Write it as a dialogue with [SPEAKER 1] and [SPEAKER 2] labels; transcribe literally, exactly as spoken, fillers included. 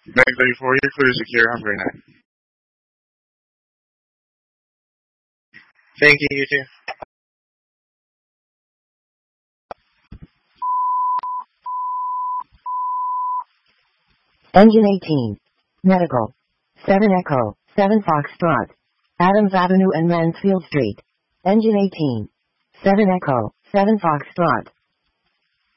[SPEAKER 1] Bag thirty-four, you're clear to secure. Have a great night.
[SPEAKER 2] Thank you, you too.
[SPEAKER 3] Engine eighteen. Medical. seven Echo, seven Foxtrot. Adams Avenue and Mansfield Street. Engine eighteen. seven Echo, seven Foxtrot.